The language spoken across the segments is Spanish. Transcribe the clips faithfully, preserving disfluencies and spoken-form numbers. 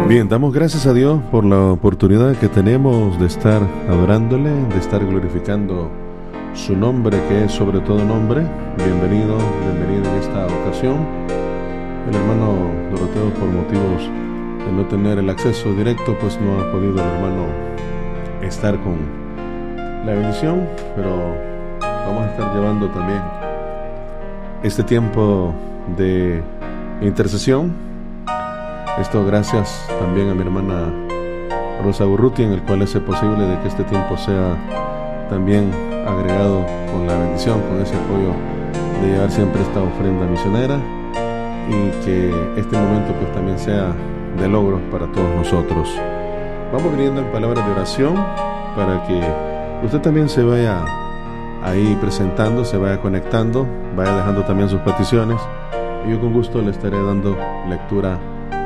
Bien, damos gracias a Dios por la oportunidad que tenemos de estar adorándole, de estar glorificando su nombre, que es sobre todo nombre. Bienvenido, bienvenido en esta ocasión. El hermano Doroteo, por motivos de no tener el acceso directo, pues no ha podido el hermano estar con la bendición, pero vamos a estar llevando también este tiempo de intercesión. Esto gracias también a mi hermana Rosa Urrutia, en el cual es posible de que este tiempo sea también agregado con la bendición, con ese apoyo de llevar siempre esta ofrenda misionera, y que este momento pues también sea de logros para todos nosotros. Vamos viniendo en palabras de oración para que usted también se vaya ahí presentando, se vaya conectando, vaya dejando también sus peticiones, y yo con gusto le estaré dando lectura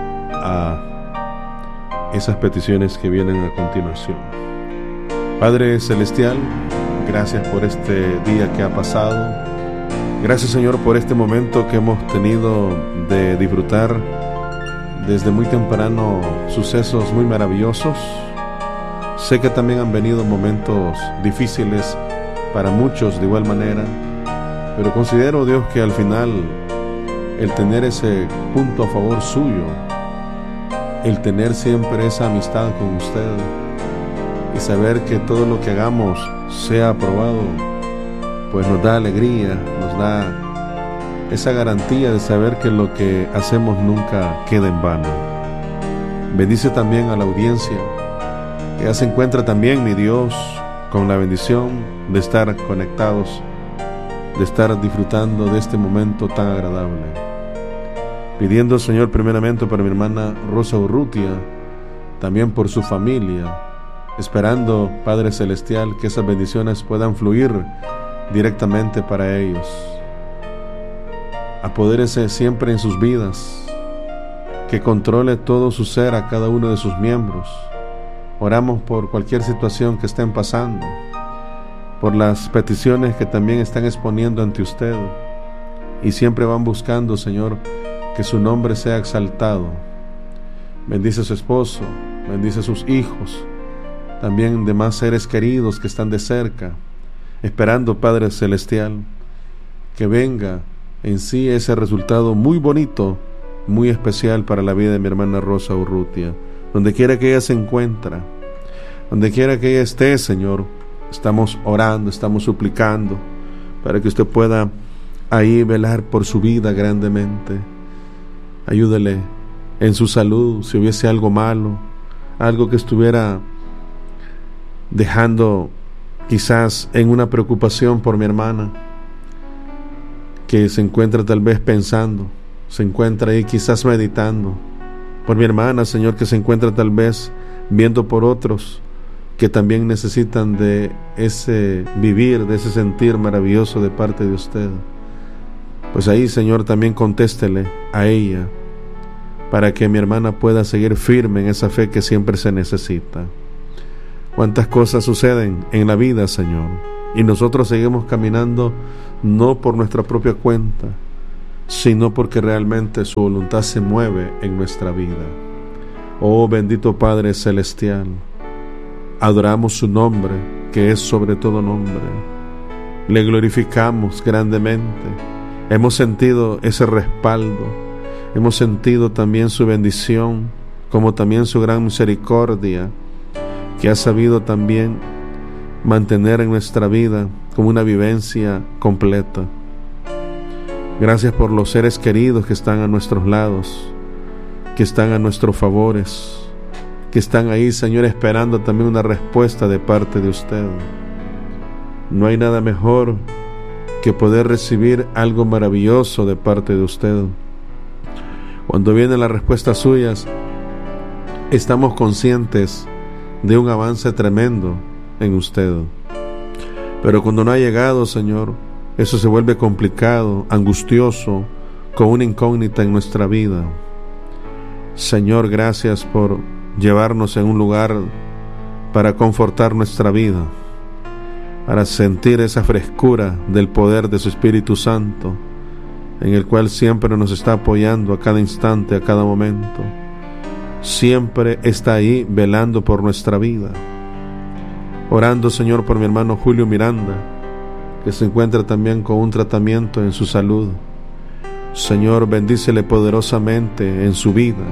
a esas peticiones que vienen a continuación. Padre Celestial, gracias por este día que ha pasado. Gracias, Señor, por este momento que hemos tenido de disfrutar desde muy temprano sucesos muy maravillosos. Sé que también han venido momentos difíciles para muchos de igual manera, pero considero, Dios, que al final el tener ese punto a favor suyo, el tener siempre esa amistad con usted y saber que todo lo que hagamos sea aprobado, pues nos da alegría, nos da esa garantía de saber que lo que hacemos nunca queda en vano. Bendice también a la audiencia, que ya se encuentra también, mi Dios, con la bendición de estar conectados, de estar disfrutando de este momento tan agradable. Pidiendo, Señor, primeramente para mi hermana Rosa Urrutia, también por su familia, esperando, Padre Celestial, que esas bendiciones puedan fluir directamente para ellos. Apodérese siempre en sus vidas, que controle todo su ser a cada uno de sus miembros. Oramos por cualquier situación que estén pasando, por las peticiones que también están exponiendo ante usted, y siempre van buscando, Señor, que su nombre sea exaltado. Bendice a su esposo, bendice a sus hijos, también demás seres queridos que están de cerca, esperando, Padre Celestial, que venga en sí ese resultado muy bonito, muy especial para la vida de mi hermana Rosa Urrutia. Donde quiera que ella se encuentra, donde quiera que ella esté, Señor, estamos orando, estamos suplicando para que usted pueda ahí velar por su vida grandemente. Ayúdele en su salud, si hubiese algo malo, algo que estuviera dejando quizás en una preocupación por mi hermana, que se encuentra tal vez pensando, se encuentra ahí quizás meditando, por mi hermana, Señor, que se encuentra tal vez viendo por otros que también necesitan de ese vivir, de ese sentir maravilloso de parte de usted. Pues ahí, Señor, también contéstele a ella, para que mi hermana pueda seguir firme en esa fe que siempre se necesita. Cuántas cosas suceden en la vida, Señor, y nosotros seguimos caminando no por nuestra propia cuenta, sino porque realmente su voluntad se mueve en nuestra vida. Oh bendito Padre Celestial, adoramos su nombre, que es sobre todo nombre. Le glorificamos grandemente. Hemos sentido ese respaldo, hemos sentido también su bendición, como también su gran misericordia, que ha sabido también mantener en nuestra vida como una vivencia completa. Gracias por los seres queridos que están a nuestros lados, que están a nuestros favores, que están ahí, Señor, esperando también una respuesta de parte de usted. No hay nada mejor que poder recibir algo maravilloso de parte de usted. Cuando vienen las respuestas suyas, estamos conscientes de un avance tremendo en usted. Pero cuando no ha llegado, Señor, eso se vuelve complicado, angustioso, con una incógnita en nuestra vida. Señor, gracias por llevarnos en un lugar para confortar nuestra vida, para sentir esa frescura del poder de su Espíritu Santo, en el cual siempre nos está apoyando a cada instante, a cada momento. siempre está ahí velando por nuestra vida. Orando, Señor, por mi hermano Julio Miranda, que se encuentra también con un tratamiento en su salud. Señor, bendícele poderosamente en su vida,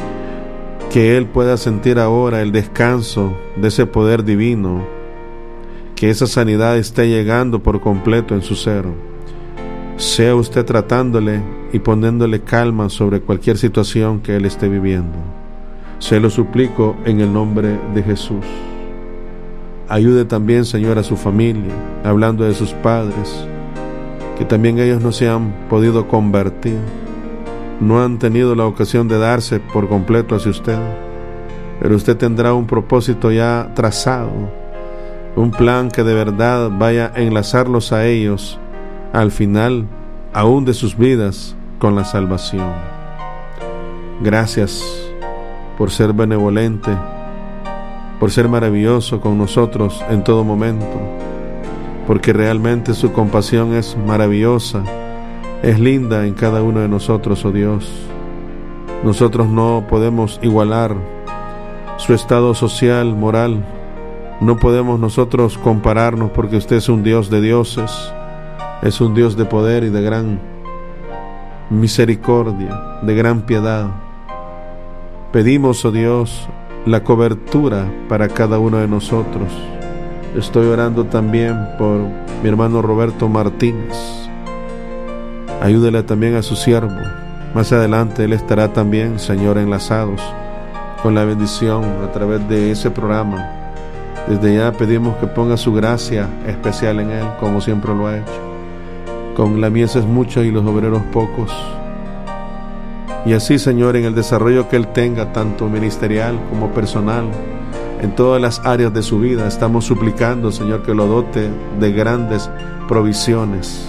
que él pueda sentir ahora el descanso de ese poder divino, que esa sanidad esté llegando por completo en su ser. Sea usted tratándole y poniéndole calma sobre cualquier situación que él esté viviendo. Se lo suplico en el nombre de Jesús. Ayude también, Señor, a su familia, hablando de sus padres, que también ellos no se han podido convertir, no han tenido la ocasión de darse por completo hacia usted, pero usted tendrá un propósito ya trazado, un plan que de verdad vaya a enlazarlos a ellos al final aún de sus vidas con la salvación. Gracias por ser benevolente, por ser maravilloso con nosotros en todo momento, porque realmente su compasión es maravillosa, es linda en cada uno de nosotros, oh Dios. Nosotros no podemos igualar su estado social, moral, no podemos nosotros compararnos, porque usted es un Dios de dioses, es un Dios de poder y de gran misericordia, de gran piedad. Pedimos, oh Dios, la cobertura para cada uno de nosotros. Estoy orando también por mi hermano Roberto Martínez. Ayúdele también a su siervo. Más adelante él estará también, Señor, enlazados con la bendición a través de ese programa. Desde ya pedimos que ponga su gracia especial en él, como siempre lo ha hecho. Con la mies es mucha y los obreros pocos. Y así, Señor, en el desarrollo que él tenga, tanto ministerial como personal, en todas las áreas de su vida, estamos suplicando, Señor, que lo dote de grandes provisiones.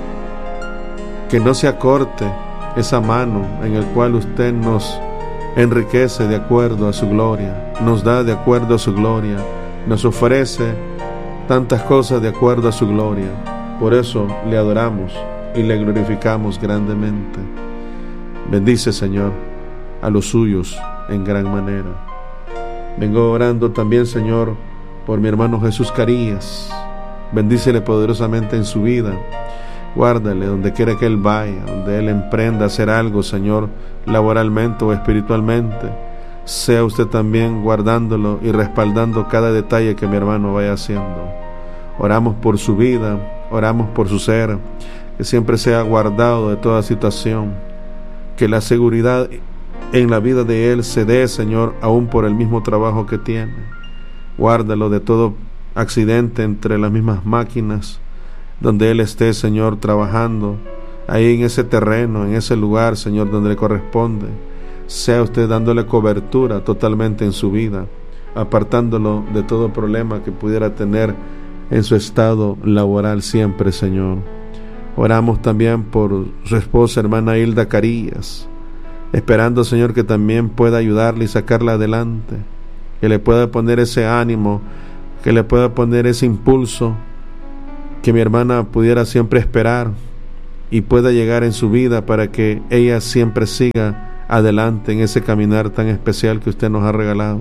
Que no se acorte esa mano en el cual usted nos enriquece de acuerdo a su gloria, nos da de acuerdo a su gloria, nos ofrece tantas cosas de acuerdo a su gloria. Por eso le adoramos y le glorificamos grandemente. Bendice, Señor, a los suyos en gran manera. Vengo orando también, Señor, por mi hermano Jesús Carías. Bendícele poderosamente en su vida. Guárdale donde quiera que él vaya, donde él emprenda a hacer algo, Señor, laboralmente o espiritualmente. Sea usted también guardándolo y respaldando cada detalle que mi hermano vaya haciendo. Oramos por su vida, oramos por su ser, que siempre sea guardado de toda situación, que la seguridad en la vida de él se dé, Señor, aún por el mismo trabajo que tiene. Guárdalo de todo accidente entre las mismas máquinas, donde él esté, Señor, trabajando, ahí en ese terreno, en ese lugar, Señor, donde le corresponde. Sea usted dándole cobertura totalmente en su vida, apartándolo de todo problema que pudiera tener en su estado laboral siempre, Señor. Oramos también por su esposa, hermana Hilda Carías, esperando, Señor, que también pueda ayudarle y sacarla adelante, que le pueda poner ese ánimo, que le pueda poner ese impulso, que mi hermana pudiera siempre esperar y pueda llegar en su vida para que ella siempre siga adelante en ese caminar tan especial que usted nos ha regalado.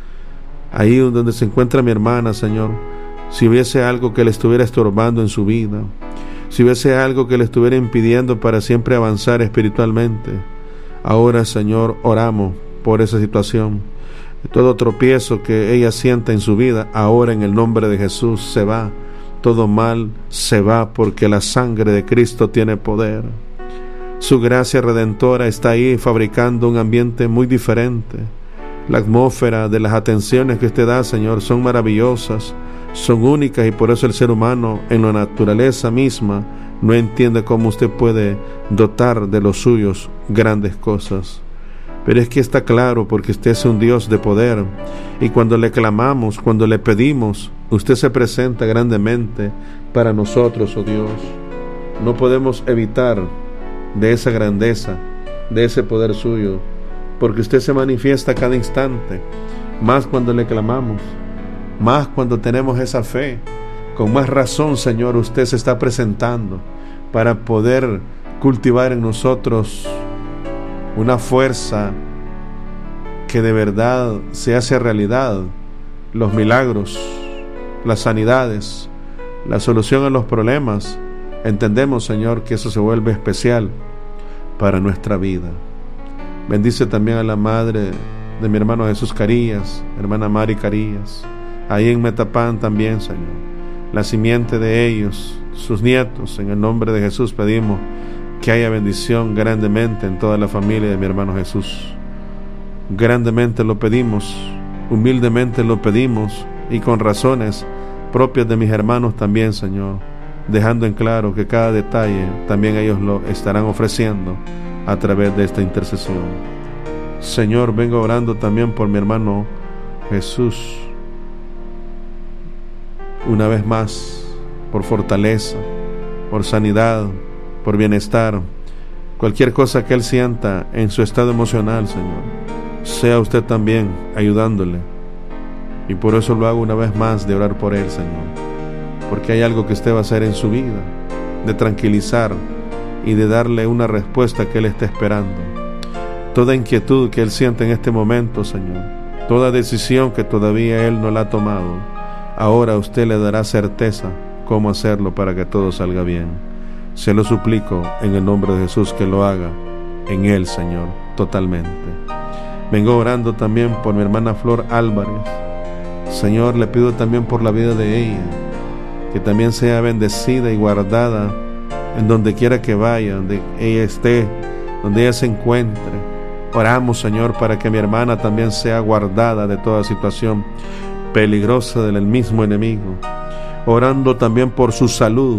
Ahí donde se encuentra mi hermana, Señor, si hubiese algo que le estuviera estorbando en su vida, si hubiese algo que le estuviera impidiendo para siempre avanzar espiritualmente, ahora, Señor, oramos por esa situación. Todo tropiezo que ella sienta en su vida, ahora en el nombre de Jesús se va. Todo mal se va, porque la sangre de Cristo tiene poder. Su gracia redentora está ahí fabricando un ambiente muy diferente. La atmósfera de las atenciones que usted da, Señor, son maravillosas, son únicas, y por eso el ser humano en la naturaleza misma no entiende cómo usted puede dotar de los suyos grandes cosas. Pero es que está claro, porque usted es un Dios de poder, y cuando le clamamos, cuando le pedimos, usted se presenta grandemente para nosotros, oh Dios. No podemos evitar de esa grandeza, de ese poder suyo, porque usted se manifiesta cada instante, más cuando le clamamos, más cuando tenemos esa fe. Con más razón, Señor, usted se está presentando para poder cultivar en nosotros una fuerza que de verdad se hace realidad los milagros, las sanidades, la solución a los problemas, entendemos, Señor, que eso se vuelve especial para nuestra vida. Bendice también a la madre de mi hermano Jesús Carías, hermana Mari Carías, ahí en Metapán también, Señor, la simiente de ellos, sus nietos, en el nombre de Jesús pedimos que haya bendición grandemente en toda la familia de mi hermano Jesús. Grandemente lo pedimos, humildemente lo pedimos y con razones propias de mis hermanos también, Señor, dejando en claro que cada detalle también ellos lo estarán ofreciendo a través de esta intercesión. Señor, vengo orando también por mi hermano Jesús, una vez más, por fortaleza, por sanidad, por bienestar, cualquier cosa que él sienta en su estado emocional, Señor, sea usted también ayudándole. Y por eso lo hago una vez más, de orar por él, Señor, porque hay algo que usted va a hacer en su vida, de tranquilizar y de darle una respuesta que él está esperando. Toda inquietud que él siente en este momento, Señor, toda decisión que todavía él no la ha tomado, ahora usted le dará certeza cómo hacerlo para que todo salga bien. Se lo suplico en el nombre de Jesús que lo haga en él, Señor, totalmente. Vengo orando también por mi hermana Flor Álvarez. Señor, le pido también por la vida de ella, que también sea bendecida y guardada en donde quiera que vaya, donde ella esté, donde ella se encuentre. Oramos, Señor, para que mi hermana también sea guardada de toda situación peligrosa del mismo enemigo. Orando también por su salud,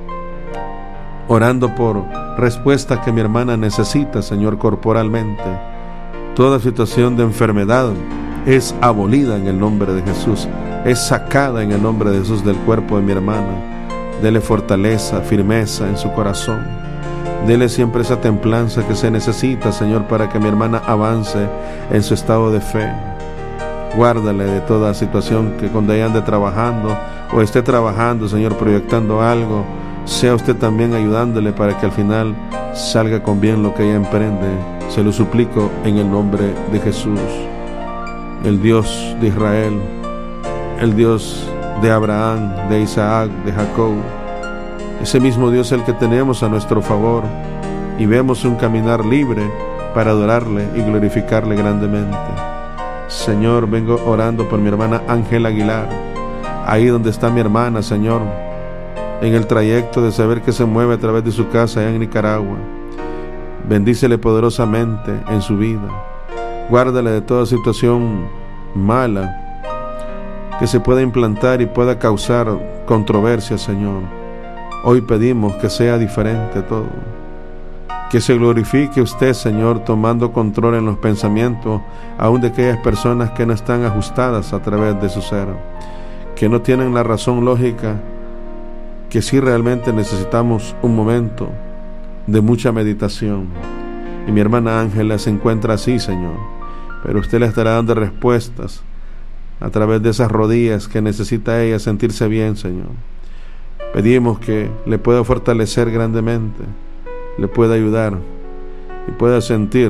orando por respuestas que mi hermana necesita, Señor, corporalmente. Toda situación de enfermedad es abolida en el nombre de Jesús, es sacada en el nombre de Jesús del cuerpo de mi hermana. Dele fortaleza, firmeza en su corazón. Dele siempre esa templanza que se necesita, Señor, para que mi hermana avance en su estado de fe. Guárdale de toda situación que cuando ella ande trabajando o esté trabajando, Señor, proyectando algo, sea usted también ayudándole para que al final salga con bien lo que ella emprende. Se lo suplico en el nombre de Jesús, el Dios de Israel, el Dios de Abraham, de Isaac, de Jacob. Ese mismo Dios es el que tenemos a nuestro favor y vemos un caminar libre para adorarle y glorificarle grandemente. Señor, vengo orando por mi hermana Ángela Aguilar, ahí donde está mi hermana, Señor, en el trayecto de saber que se mueve a través de su casa allá en Nicaragua. Bendícele poderosamente en su vida. Guárdale de toda situación mala que se pueda implantar y pueda causar controversia, Señor. Hoy pedimos que sea diferente todo, que se glorifique usted, Señor, tomando control en los pensamientos aún de aquellas personas que no están ajustadas a través de su ser, que no tienen la razón lógica, que sí realmente necesitamos un momento de mucha meditación. Y mi hermana Ángela se encuentra así, Señor, pero usted le estará dando respuestas a través de esas rodillas que necesita ella sentirse bien, Señor. Pedimos que le pueda fortalecer grandemente, le pueda ayudar y pueda sentir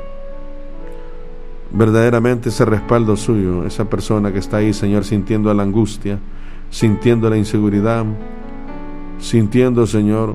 verdaderamente ese respaldo suyo, esa persona que está ahí, Señor, sintiendo la angustia, sintiendo la inseguridad, sintiendo, Señor,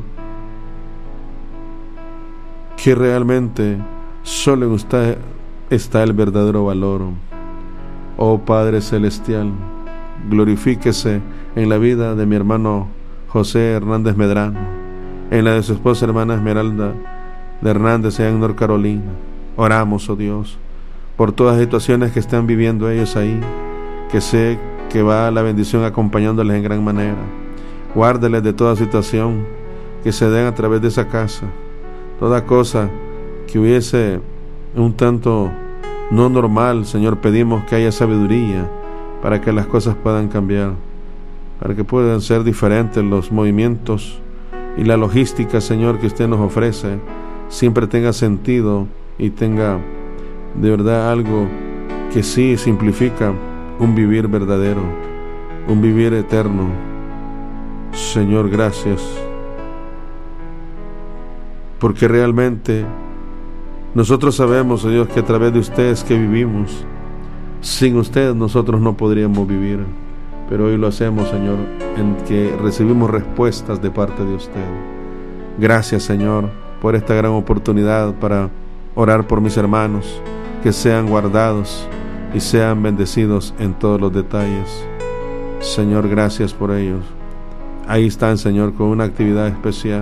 que realmente solo en usted está el verdadero valor. Oh Padre Celestial, glorifíquese en la vida de mi hermano José Hernández Medrano, en la de su esposa hermana Esmeralda de Hernández allá en North Carolina. Oramos, oh Dios, por todas las situaciones que están viviendo ellos ahí, que sé que va la bendición acompañándoles en gran manera. Guárdeles de toda situación que se den a través de esa casa, toda cosa que hubiese un tanto no normal, Señor, pedimos que haya sabiduría para que las cosas puedan cambiar, para que puedan ser diferentes los movimientos y la logística, Señor, que usted nos ofrece, siempre tenga sentido y tenga de verdad algo que sí simplifica un vivir verdadero, un vivir eterno. Señor, gracias, porque realmente Nosotros sabemos, oh Dios, que a través de ustedes que vivimos. Sin ustedes nosotros no podríamos vivir, pero hoy lo hacemos, Señor, en que recibimos respuestas de parte de usted. Gracias, Señor, por esta gran oportunidad para orar por mis hermanos, que sean guardados y sean bendecidos en todos los detalles. Señor, gracias por ellos. Ahí están, Señor, con una actividad especial,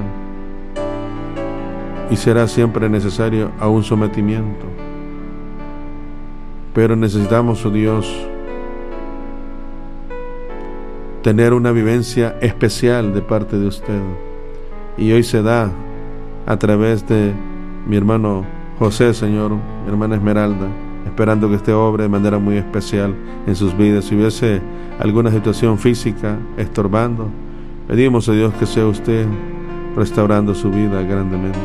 y será siempre necesario a un sometimiento. Pero necesitamos, oh Dios, tener una vivencia especial de parte de usted. Y hoy se da a través de mi hermano José, Señor, mi hermana Esmeralda, esperando que este obre de manera muy especial en sus vidas. Si hubiese alguna situación física estorbando, pedimos a Dios que sea usted restaurando su vida grandemente.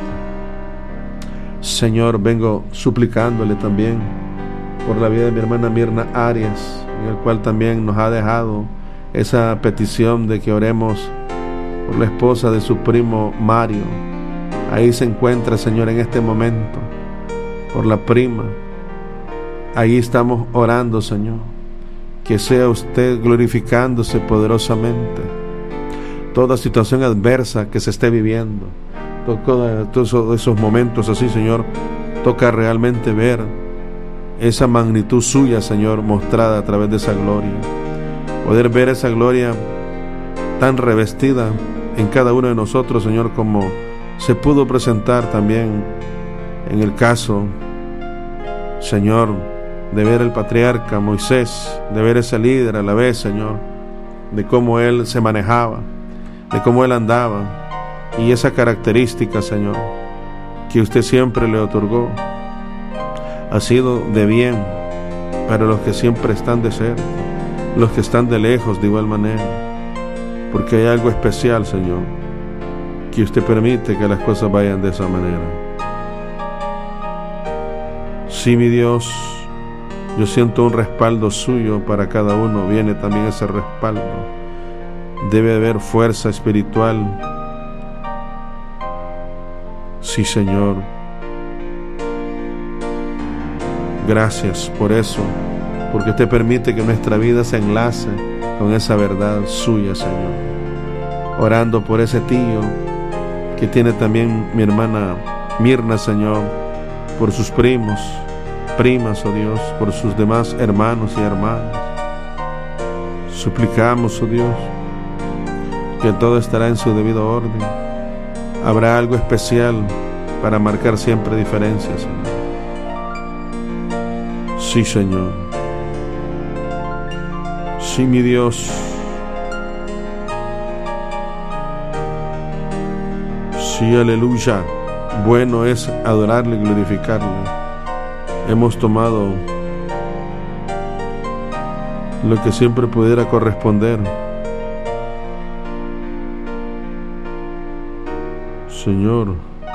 Señor, vengo suplicándole también por la vida de mi hermana Mirna Arias, en el cual también nos ha dejado esa petición de que oremos por la esposa de su primo Mario. Ahí se encuentra, Señor, en este momento, por la prima. Ahí estamos orando, Señor, que sea usted glorificándose poderosamente. Toda situación adversa que se esté viviendo, todos esos momentos así, Señor, toca realmente ver esa magnitud suya, Señor, mostrada a través de esa gloria. Poder ver esa gloria tan revestida en cada uno de nosotros, Señor, como se pudo presentar también en el caso, Señor, de ver el patriarca Moisés, de ver ese líder a la vez, Señor, de cómo él se manejaba, de cómo él andaba, y esa característica, Señor, que usted siempre le otorgó, ha sido de bien para los que siempre están de cerca, los que están de lejos de igual manera, porque hay algo especial, Señor, que usted permite que las cosas vayan de esa manera. Sí, mi Dios, yo siento un respaldo suyo para cada uno. Viene también ese respaldo. Debe haber fuerza espiritual. Sí, Señor. Gracias por eso, porque usted permite que nuestra vida se enlace con esa verdad suya, Señor. Orando por ese tío que tiene también mi hermana Mirna, Señor, por sus primos, primas, oh Dios, por sus demás hermanos y hermanas. Suplicamos, oh Dios, que todo estará en su debido orden. Habrá algo especial para marcar siempre diferencias, Señor. Sí, Señor. Sí, mi Dios. Sí, aleluya. Bueno es adorarle y glorificarle. Hemos tomado lo que siempre pudiera corresponder. Señor,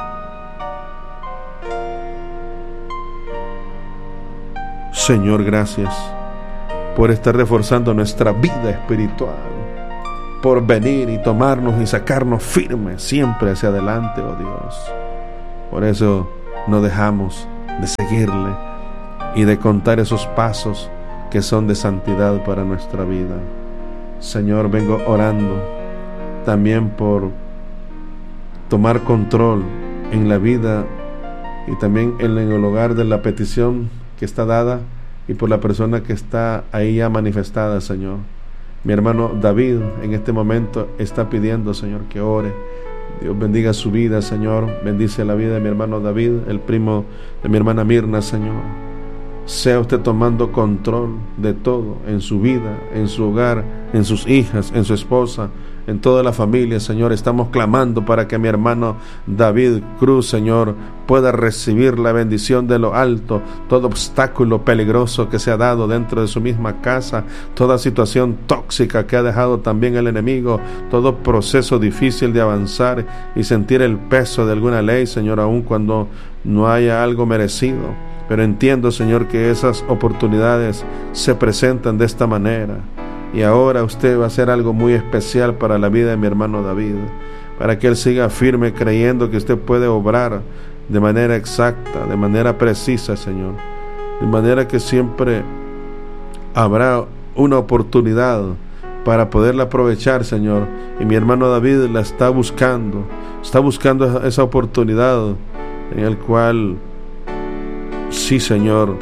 Señor, gracias por estar reforzando nuestra vida espiritual, por venir y tomarnos y sacarnos firmes siempre hacia adelante, oh Dios. Por eso no dejamos de seguirle y de contar esos pasos que son de santidad para nuestra vida. Señor, vengo orando también por tomar control en la vida y también en el hogar de la petición que está dada y por la persona que está ahí ya manifestada, Señor. Mi hermano David en este momento está pidiendo, Señor, que ore. Dios bendiga su vida, Señor. Bendice la vida de mi hermano David, el primo de mi hermana Mirna, Señor. Sea usted tomando control de todo en su vida, en su hogar, en sus hijas, en su esposa, en toda la familia, Señor. Estamos clamando para que mi hermano David Cruz, Señor, pueda recibir la bendición de lo alto. Todo obstáculo peligroso que se ha dado dentro de su misma casa, toda situación tóxica que ha dejado también el enemigo, todo proceso difícil de avanzar y sentir el peso de alguna ley, Señor, aun cuando no haya algo merecido. Pero entiendo, Señor, que esas oportunidades se presentan de esta manera. Y ahora usted va a hacer algo muy especial para la vida de mi hermano David, para que él siga firme creyendo que usted puede obrar de manera exacta, de manera precisa, Señor, de manera que siempre habrá una oportunidad para poderla aprovechar, Señor. Y mi hermano David la está buscando, está buscando esa oportunidad en el cual, sí, Señor,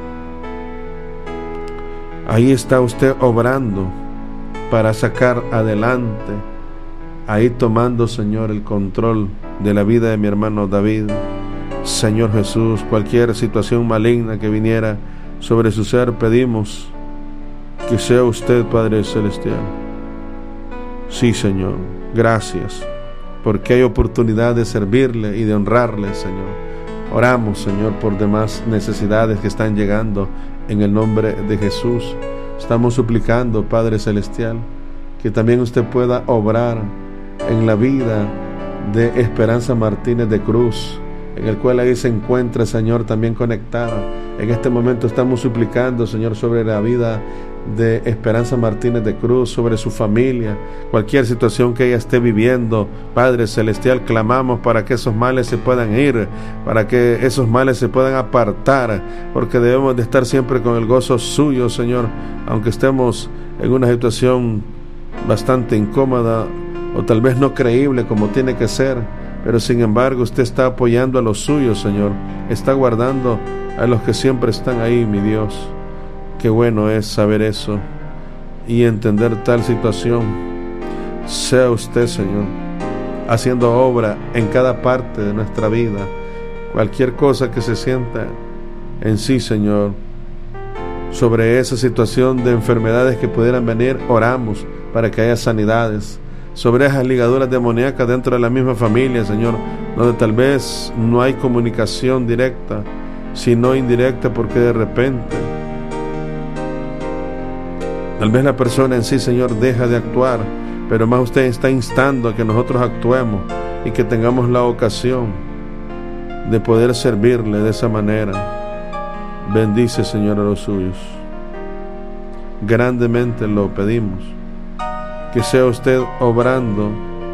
ahí está usted obrando para sacar adelante, ahí tomando, Señor, el control de la vida de mi hermano David. Señor Jesús, cualquier situación maligna que viniera sobre su ser, pedimos que sea usted, Padre Celestial. Sí, Señor, gracias, porque hay oportunidad de servirle y de honrarle, Señor. Oramos, Señor, por demás necesidades que están llegando en el nombre de Jesús. Estamos suplicando, Padre Celestial, que también usted pueda obrar en la vida de Esperanza Martínez de Cruz, en el cual ahí se encuentra, Señor, también conectada. En este momento estamos suplicando, Señor, sobre la vida de Esperanza Martínez de Cruz, sobre su familia, cualquier situación que ella esté viviendo. Padre Celestial, clamamos para que esos males se puedan ir, para que esos males se puedan apartar, porque debemos de estar siempre con el gozo suyo, Señor, aunque estemos en una situación bastante incómoda o tal vez no creíble como tiene que ser, pero sin embargo usted está apoyando a los suyos, Señor, está guardando a los que siempre están ahí, mi Dios. Qué bueno es saber eso y entender tal situación. Sea usted, Señor, haciendo obra en cada parte de nuestra vida. Cualquier cosa que se sienta en sí, Señor, sobre esa situación de enfermedades que pudieran venir, oramos para que haya sanidades. Sobre esas ligaduras demoníacas dentro de la misma familia, Señor, donde tal vez no hay comunicación directa, sino indirecta, porque de repente tal vez la persona en sí, Señor, deja de actuar, pero más usted está instando a que nosotros actuemos y que tengamos la ocasión de poder servirle de esa manera. Bendice, Señor, a los suyos. Grandemente lo pedimos. Que sea usted obrando.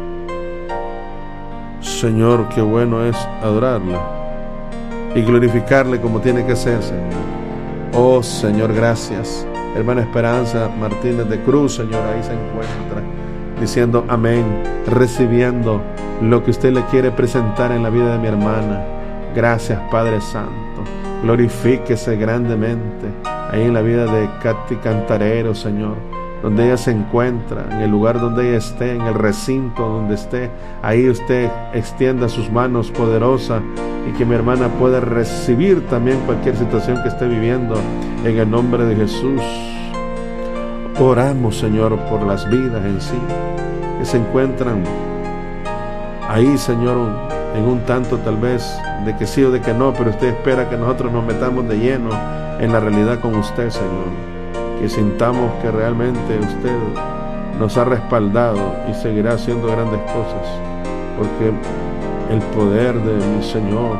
Señor, qué bueno es adorarle y glorificarle como tiene que ser, Señor. Oh, Señor, gracias. Hermana Esperanza Martínez de Cruz, Señor, ahí se encuentra diciendo amén, recibiendo lo que usted le quiere presentar en la vida de mi hermana. Gracias, Padre Santo. Glorifíquese grandemente ahí en la vida de Katy Cantarero, Señor, donde ella se encuentra, en el lugar donde ella esté, en el recinto donde esté. Ahí usted extienda sus manos poderosas y que mi hermana pueda recibir también cualquier situación que esté viviendo en el nombre de Jesús. Oramos, Señor, por las vidas en sí que se encuentran ahí, Señor, en un tanto tal vez de que sí o de que no, pero usted espera que nosotros nos metamos de lleno en la realidad con usted, Señor, que sintamos que realmente usted nos ha respaldado y seguirá haciendo grandes cosas, porque el poder de mi Señor.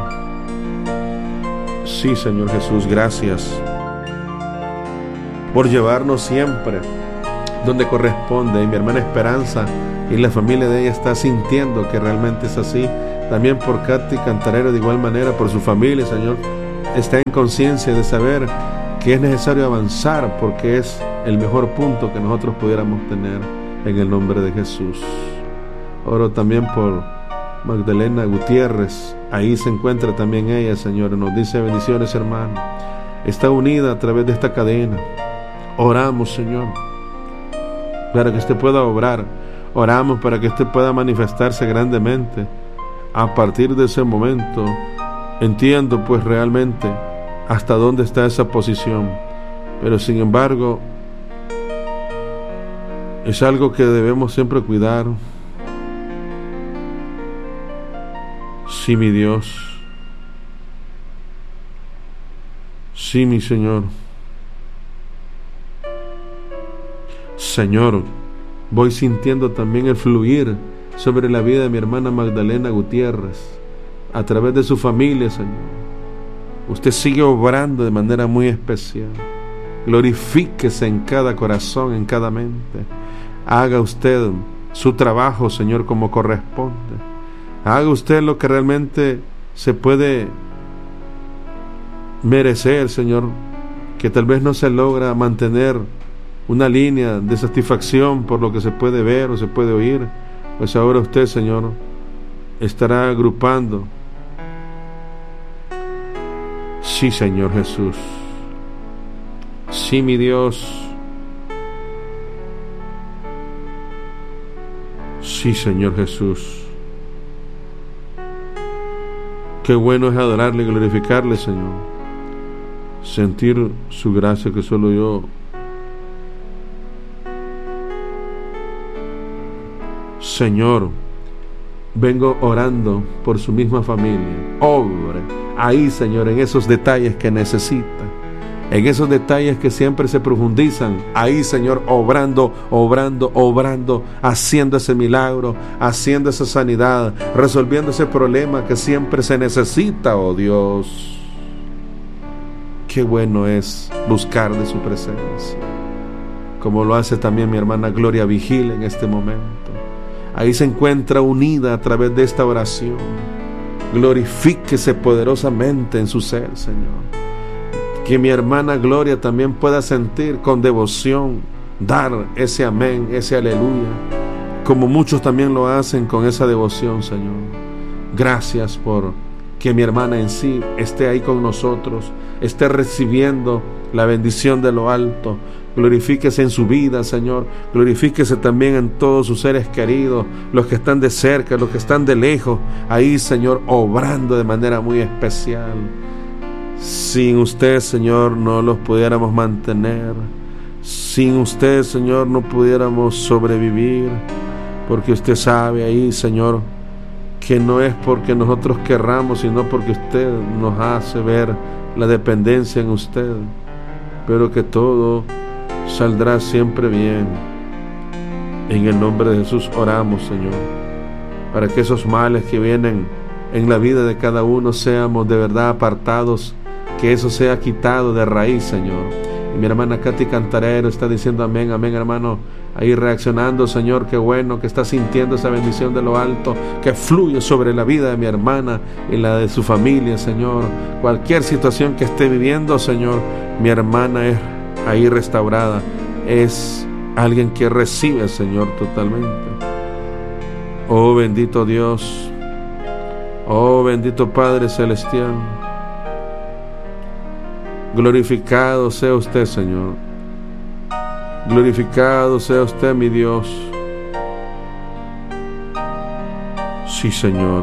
Sí, Señor Jesús, gracias por llevarnos siempre donde corresponde. Y mi hermana Esperanza y la familia de ella está sintiendo que realmente es así. También por Katy Cantarero, de igual manera, por su familia, Señor, está en conciencia de saber que es necesario avanzar, porque es el mejor punto que nosotros pudiéramos tener, en el nombre de Jesús. Oro también por Magdalena Gutiérrez, ahí se encuentra también ella, Señor, nos dice bendiciones, hermano, está unida a través de esta cadena. Oramos, Señor, para que usted pueda obrar, oramos para que usted pueda manifestarse grandemente. A partir de ese momento entiendo pues realmente hasta dónde está esa posición, pero sin embargo es algo que debemos siempre cuidar. Sí, mi Dios, sí, mi Señor. Señor, voy sintiendo también el fluir sobre la vida de mi hermana Magdalena Gutiérrez, a través de su familia, Señor. Usted sigue obrando de manera muy especial. Glorifíquese en cada corazón, en cada mente. Haga usted su trabajo, Señor, como corresponde. Haga usted lo que realmente se puede merecer, Señor, que tal vez no se logra mantener una línea de satisfacción por lo que se puede ver o se puede oír, pues ahora usted, Señor, estará agrupando. Sí, Señor Jesús. Sí, mi Dios. Sí, Señor Jesús. Qué bueno es adorarle y glorificarle, Señor. Sentir su gracia que solo yo. Señor, vengo orando por su misma familia. Obre ahí, Señor, en esos detalles que necesita, en esos detalles que siempre se profundizan. Ahí, Señor, obrando, obrando, obrando, haciendo ese milagro, haciendo esa sanidad, resolviendo ese problema que siempre se necesita, oh Dios. Qué bueno es buscar de su presencia, como lo hace también mi hermana Gloria Vigil en este momento. Ahí se encuentra unida a través de esta oración. Glorifíquese poderosamente en su ser, Señor. Que mi hermana Gloria también pueda sentir con devoción, dar ese amén, ese aleluya, como muchos también lo hacen con esa devoción, Señor. Gracias por que mi hermana en sí esté ahí con nosotros, esté recibiendo la bendición de lo alto. Glorifíquese en su vida, Señor. Glorifíquese también en todos sus seres queridos, los que están de cerca, los que están de lejos. Ahí, Señor, obrando de manera muy especial. Sin usted, Señor, no los pudiéramos mantener. Sin usted, Señor, no pudiéramos sobrevivir. Porque usted sabe ahí, Señor, que no es porque nosotros querramos, sino porque usted nos hace ver la dependencia en usted. Pero que todo saldrá siempre bien. En el nombre de Jesús oramos, Señor, para que esos males que vienen en la vida de cada uno seamos de verdad apartados, que eso sea quitado de raíz, Señor. Y mi hermana Katy Cantarero está diciendo amén, amén, hermano, ahí reaccionando, Señor. Qué bueno que está sintiendo esa bendición de lo alto que fluye sobre la vida de mi hermana y la de su familia, Señor. Cualquier situación que esté viviendo, Señor, mi hermana es ahí restaurada, es alguien que recibe, Señor, totalmente. Oh bendito Dios, oh bendito Padre Celestial, glorificado sea usted, Señor, glorificado sea usted, mi Dios. Sí, Señor,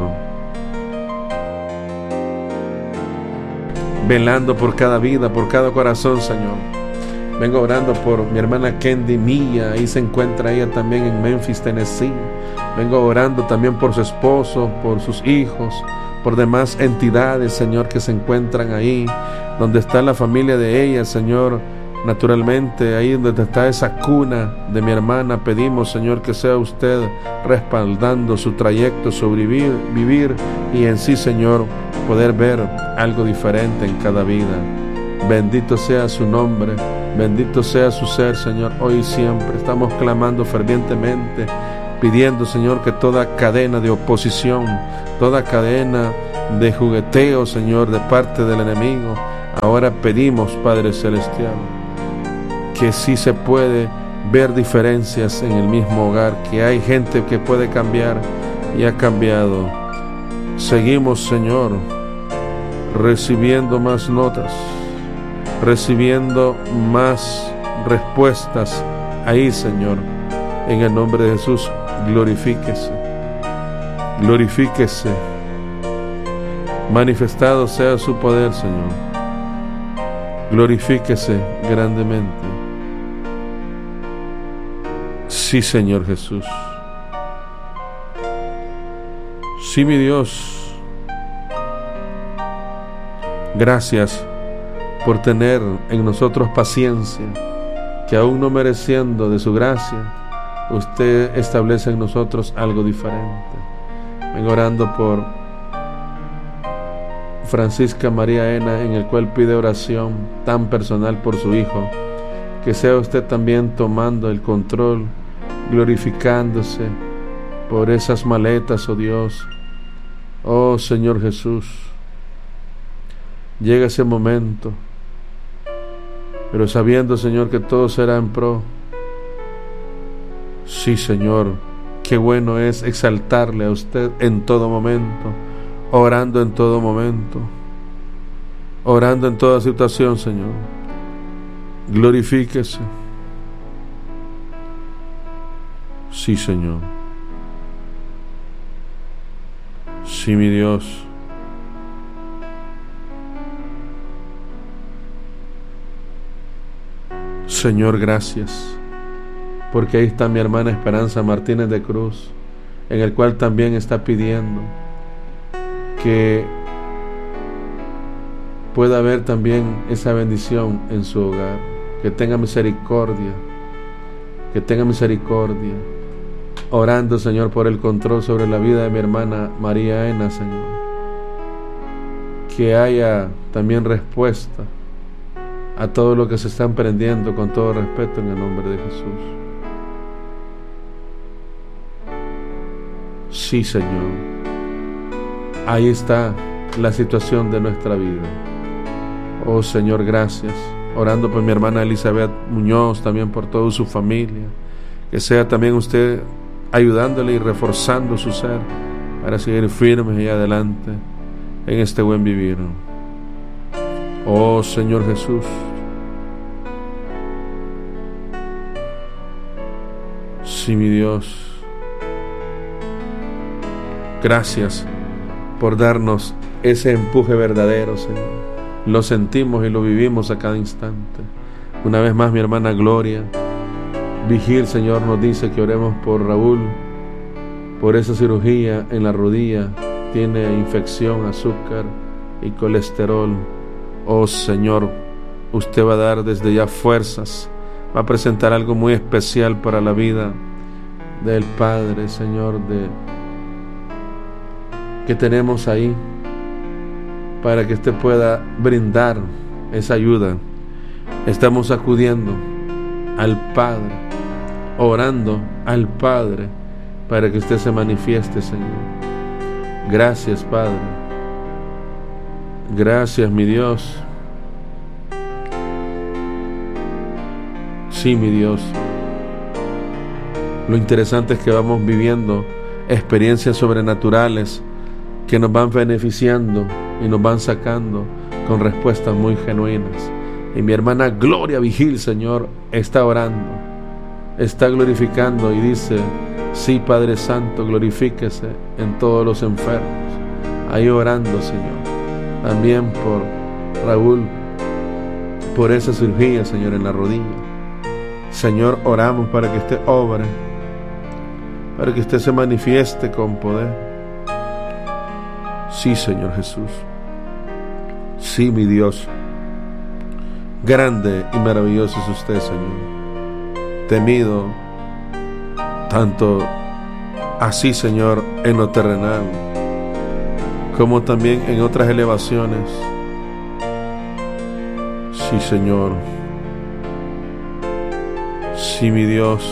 velando por cada vida, por cada corazón, Señor. Vengo orando por mi hermana Kendi Milla, ahí se encuentra ella también en Memphis, Tennessee. Vengo orando también por su esposo, por sus hijos, por demás entidades, Señor, que se encuentran ahí, donde está la familia de ella, Señor. Naturalmente, ahí donde está esa cuna de mi hermana, pedimos, Señor, que sea usted respaldando su trayecto, sobrevivir, vivir y en sí, Señor, poder ver algo diferente en cada vida. Bendito sea su nombre, bendito sea su ser, Señor, hoy y siempre. Estamos clamando fervientemente, pidiendo, Señor, que toda cadena de oposición, toda cadena de jugueteo, Señor, de parte del enemigo, ahora pedimos, Padre Celestial, que sí se puede ver diferencias en el mismo hogar, que hay gente que puede cambiar y ha cambiado. Seguimos, Señor, recibiendo más notas, recibiendo más respuestas ahí, Señor. En el nombre de Jesús, glorifíquese, glorifíquese, manifestado sea su poder, Señor. Glorifíquese grandemente. Sí, Señor Jesús. Sí, mi Dios. Gracias por tener en nosotros paciencia, que aún no mereciendo de su gracia, usted establece en nosotros algo diferente. Vengo orando por Francisca María Ena, en el cual pide oración tan personal por su hijo. Que sea usted también tomando el control, glorificándose por esas maletas, oh Dios. Oh Señor Jesús, llega ese momento, pero sabiendo, Señor, que todo será en pro. Sí, Señor, qué bueno es exaltarle a usted en todo momento, orando en todo momento, orando en toda situación, Señor. Glorifíquese. Sí, Señor. Sí, mi Dios. Señor, gracias, porque ahí está mi hermana Esperanza Martínez de Cruz, en el cual también está pidiendo que pueda haber también esa bendición en su hogar, que tenga misericordia, que tenga misericordia, orando, Señor, por el control sobre la vida de mi hermana María Ena, Señor, que haya también respuesta a todo lo que se está emprendiendo, con todo respeto, en el nombre de Jesús. Sí, Señor, ahí está la situación de nuestra vida. Oh, Señor, gracias. Orando por mi hermana Elizabeth Muñoz, también por toda su familia, que sea también usted ayudándole y reforzando su ser para seguir firmes y adelante en este buen vivir. Oh, Señor Jesús, sí, mi Dios, gracias por darnos ese empuje verdadero, Señor. Lo sentimos y lo vivimos a cada instante. Una vez más, mi hermana Gloria Vigil, Señor, nos dice que oremos por Raúl, por esa cirugía en la rodilla. Tiene infección, azúcar y colesterol. Oh, Señor, usted va a dar desde ya fuerzas, va a presentar algo muy especial para la vida del Padre, Señor, de que tenemos ahí, para que usted pueda brindar esa ayuda. Estamos acudiendo al Padre, orando al Padre, para que usted se manifieste, Señor. Gracias, Padre. Gracias, mi Dios. Sí, mi Dios. Lo interesante es que vamos viviendo experiencias sobrenaturales que nos van beneficiando y nos van sacando con respuestas muy genuinas. Y mi hermana Gloria Vigil, Señor, está orando, está glorificando y dice: sí, Padre Santo, glorifíquese en todos los enfermos. Ahí orando, Señor, también por Raúl, por esa cirugía, Señor, en la rodilla. Señor, oramos para que usted obre, para que usted se manifieste con poder. Sí, Señor Jesús. Sí, mi Dios. Grande y maravilloso es usted, Señor. Temido tanto así, Señor, en lo terrenal, como también en otras elevaciones. Sí, Señor. Sí, mi Dios.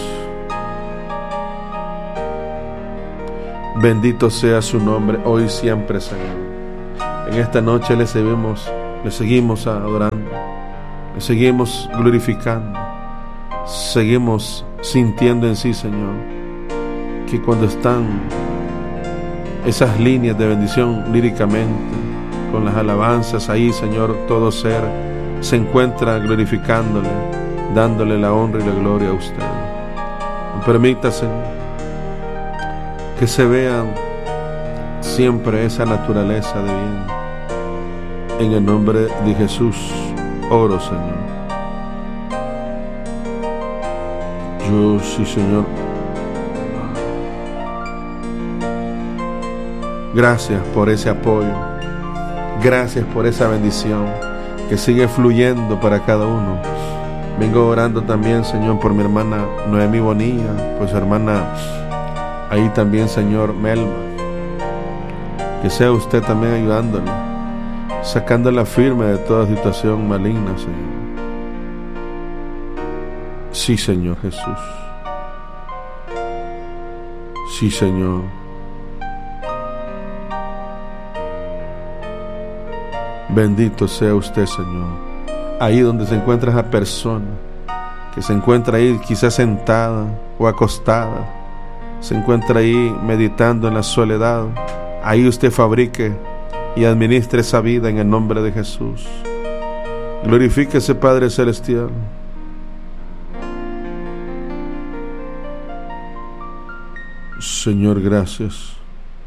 Bendito sea su nombre hoy y siempre, Señor. En esta noche le seguimos, le seguimos adorando, le seguimos glorificando, seguimos sintiendo en sí, Señor, que cuando están esas líneas de bendición líricamente, con las alabanzas ahí, Señor, todo ser se encuentra glorificándole, dándole la honra y la gloria a usted. Permita, Señor, que se vea siempre esa naturaleza de bien. En el nombre de Jesús oro, Señor. Yo sí, Señor. Gracias por ese apoyo. Gracias por esa bendición que sigue fluyendo para cada uno. Vengo orando también, Señor, por mi hermana Noemí Bonilla, por su hermana ahí también, Señor, Melba. Que sea usted también ayudándole, sacándola firme de toda situación maligna, Señor. Sí, Señor Jesús. Sí, Señor. Bendito sea usted, Señor. Ahí donde se encuentra esa persona que se encuentra ahí quizás sentada o acostada, se encuentra ahí meditando en la soledad, ahí usted fabrique y administre esa vida en el nombre de Jesús. Glorifíquese, Padre Celestial. Señor, gracias.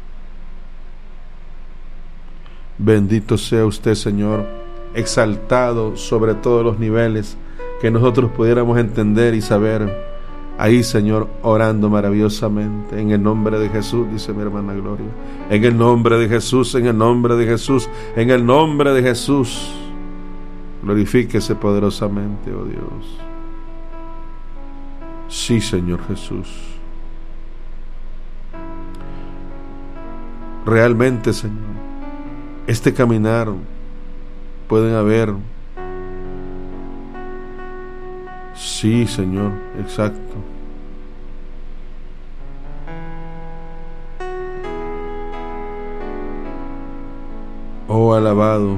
Bendito sea usted, Señor, exaltado sobre todos los niveles que nosotros pudiéramos entender y saber. Ahí, Señor, orando maravillosamente en el nombre de Jesús, dice mi hermana Gloria. En el nombre de Jesús, en el nombre de Jesús, en el nombre de Jesús. Glorifíquese poderosamente, oh Dios. Sí, Señor Jesús. Realmente, Señor, este caminar pueden haber. Sí, Señor, exacto. Oh, alabado,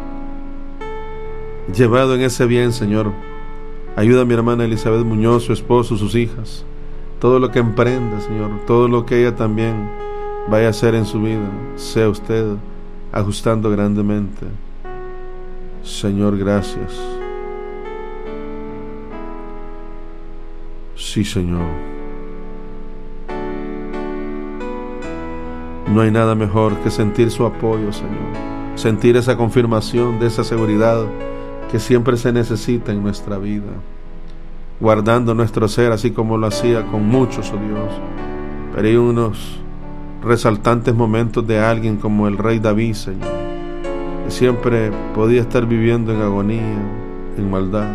llevado en ese bien, Señor. Ayuda a mi hermana Elizabeth Muñoz, su esposo, sus hijas, todo lo que emprenda, Señor, todo lo que ella también vaya a hacer en su vida, sea usted ajustando grandemente. Señor, gracias. Sí, Señor. No hay nada mejor que sentir su apoyo, Señor. Sentir esa confirmación de esa seguridad que siempre se necesita en nuestra vida, guardando nuestro ser así como lo hacía con muchos, oh Dios. Pero hay unos resaltantes momentos de alguien como el rey David, Señor, que siempre podía estar viviendo en agonía, en maldad.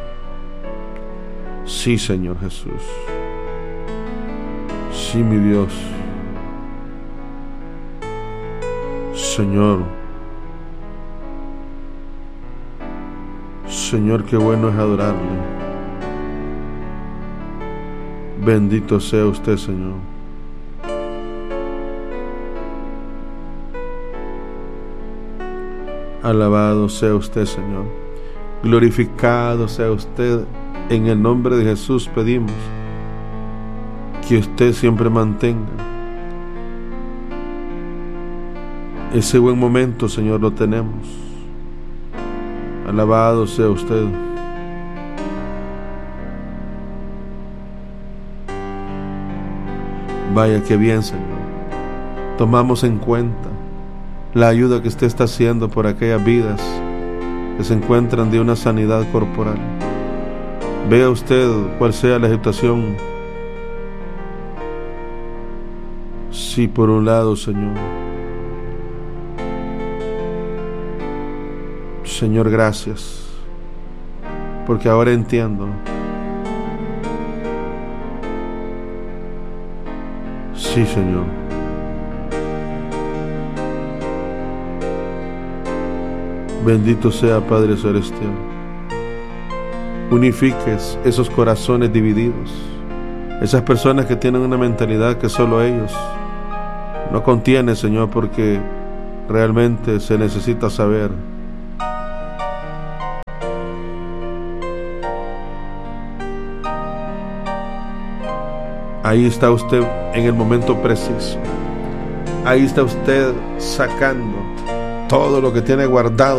Sí, Señor Jesús. Sí, mi Dios. Señor, Señor, qué bueno es adorarle. Bendito sea usted, Señor. Alabado sea usted, Señor. Glorificado sea usted. En el nombre de Jesús pedimos que usted siempre mantenga ese buen momento, Señor, lo tenemos. Alabado sea usted. Vaya que bien, Señor. Tomamos en cuenta la ayuda que usted está haciendo por aquellas vidas que se encuentran de una sanidad corporal. Vea usted cuál sea la situación. Sí, por un lado, Señor. Señor, gracias, porque ahora entiendo. Sí, Señor. Bendito sea, Padre Celestial. Unifiques esos corazones divididos, esas personas que tienen una mentalidad que solo ellos no contiene, Señor, porque realmente se necesita saber. Ahí está usted en el momento preciso. Ahí está usted sacando todo lo que tiene guardado